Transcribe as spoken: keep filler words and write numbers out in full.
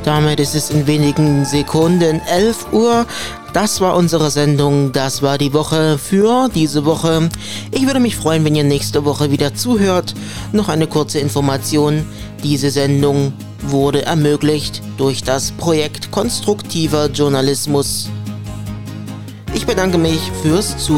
Damit ist es in wenigen Sekunden elf Uhr. Das war unsere Sendung, das war die Woche für diese Woche. Ich würde mich freuen, wenn ihr nächste Woche wieder zuhört. Noch eine kurze Information. Diese Sendung wurde ermöglicht durch das Projekt Konstruktiver Journalismus. Ich bedanke mich fürs Zuhören.